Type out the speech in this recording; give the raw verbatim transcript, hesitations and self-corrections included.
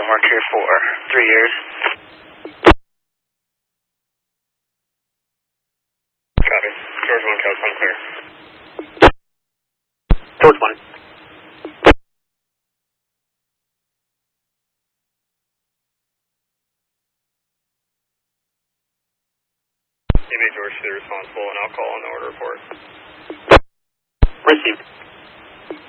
work here for three years. Copy. George one, Coast one, clear. George one. You made George two responsible, and I'll call on the order report. Received.